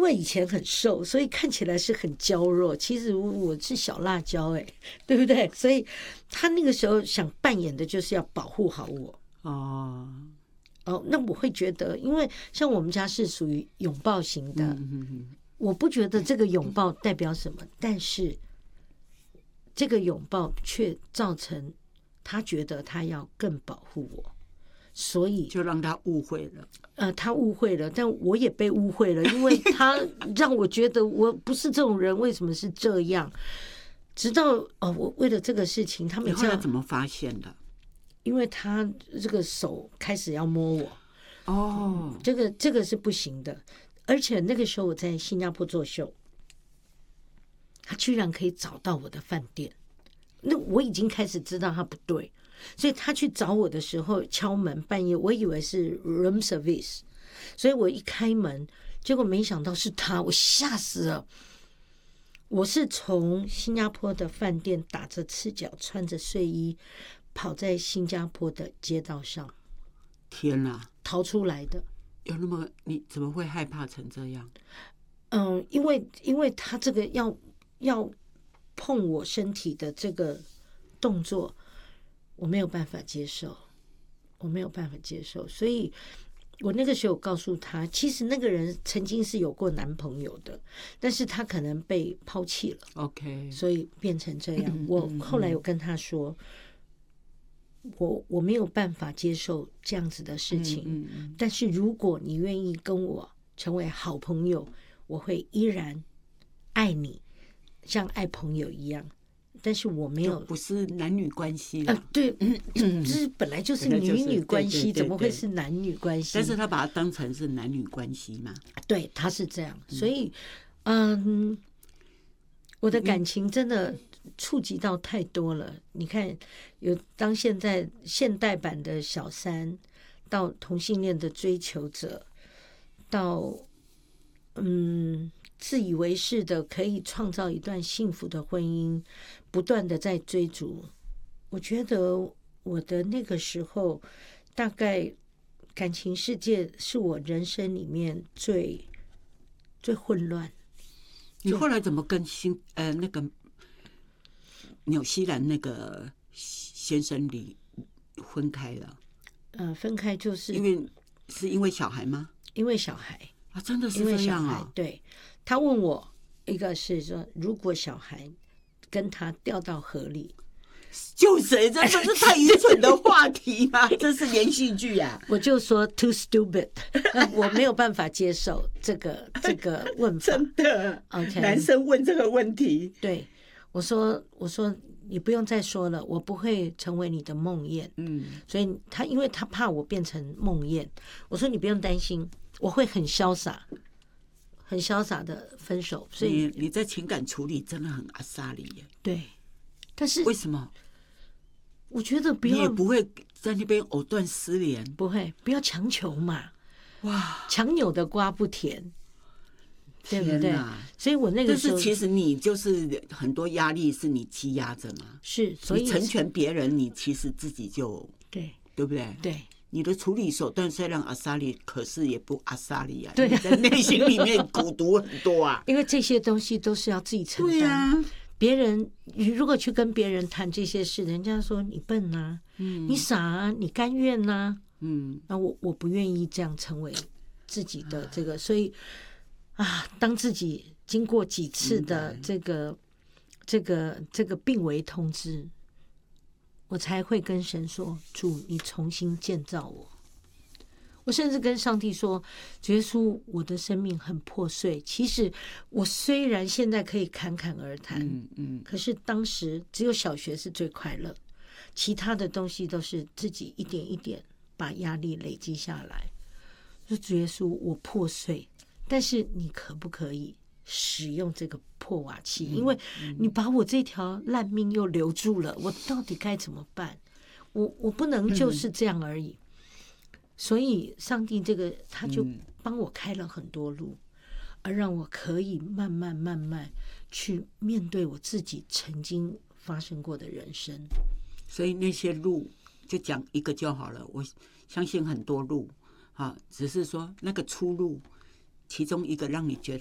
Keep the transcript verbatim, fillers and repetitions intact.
因为以前很瘦，所以看起来是很娇弱。其实我是小辣椒，哎，对不对？所以他那个时候想扮演的就是要保护好我。 哦哦，那我会觉得，因为像我们家是属于拥抱型的， 嗯嗯嗯我不觉得这个拥抱代表什么，但是这个拥抱却造成他觉得他要更保护我，所以就让他误会了。 呃，他误会了，但我也被误会了，因为他让我觉得我不是这种人，为什么是这样？直到哦，我为了这个事情，他你每次后来怎么发现的？ 因为他这个手开始要摸我， 哦， 这个这个是不行的。而且那个时候我在新加坡做秀，他居然可以找到我的饭店，那我已经开始知道他不对，所以他去找我的时候敲门，半夜我以为是 room service， 所以我一开门，结果没想到是他，我吓死了。我是从新加坡的饭店打着赤脚，穿着睡衣，跑在新加坡的街道上天哪， 逃出来的。 有那么你怎么会害怕成这样？ 嗯，因为因为他这个要要碰我身体的这个动作，我没有办法接受，我没有办法接受，所以我那个时候告诉他，其实那个人曾经是有过男朋友的，但是他可能被抛弃了 ，OK， 所以变成这样。我后来有跟他说，我我没有办法接受这样子的事情， 嗯嗯但是如果你愿意跟我成为好朋友，我会依然爱你，像爱朋友一样。但是我没有， 不是男女关系了、 呃，对，这是本来就是女女关系， 对对对对怎么会是男女关系？ 但是他把它当成是男女关系嘛？ 对，他是这样，所以，嗯，我的感情真的触及到太多了。你看，有当现在现代版的小三，到同性恋的追求者，到嗯自以为是的可以创造一段幸福的婚姻，不断的在追逐。我觉得我的那个时候，大概感情世界是我人生里面最最混乱。 你后来怎么跟新呃那个纽西兰那个先生离分开了？ 呃，分开就是因为是因为小孩吗？ 因为小孩啊，真的是因为小这样啊！ 孩对，他问我，一个是说，如果小孩跟他掉到河里， 救谁？这不是太愚蠢的话题吗？这是连续剧啊！ 我就说 too stupid， 我没有办法接受这个这个问法。 真的 OK， 男生问这个问题， 对我说，我说你不用再说了，我不会成为你的梦魇。 嗯， 所以他因为他怕我变成梦魇，我说你不用担心，我会很潇洒。很潇洒的分手，所以你你在情感处理真的很阿莎里耶。 对，但是为什么？ 我觉得不要， 你也不会在那边藕断丝连， 不会，不要强求嘛。 哇， 强扭的瓜不甜，对不对？所以我那个时候， 但是其实你就是很多压力是你积压着嘛。 是，所以你成全别人，你其实自己就对， 对不对？ 对。 你的处理手段虽然阿莎里，可是也不阿莎里啊！ 对啊， 你在内心里面苦毒很多啊。 因为这些东西都是要自己承担。 对啊， 别人你如果去跟别人谈这些事，人家说你笨啊，嗯，你傻啊，你甘愿啊，嗯，那我我不愿意这样成为自己的这个，所以啊，当自己经过几次的这个这个这个病危通知。我才会跟神说：“主，你重新建造我。”我甚至跟上帝说：“主耶稣，我的生命很破碎。其实我虽然现在可以侃侃而谈，嗯嗯，可是当时只有小学是最快乐，其他的东西都是自己一点一点把压力累积下来。说主耶稣，我破碎，但是你可不可以？”使用这个破瓦器，因为你把我这条烂命又留住了，我到底该怎么办？我我不能就是这样而已。所以上帝这个他就帮我开了很多路，而让我可以慢慢慢慢去面对我自己曾经发生过的人生。 所以那些路就讲一个就好了，我相信很多路啊，只是说那个出路，其中一个让你觉得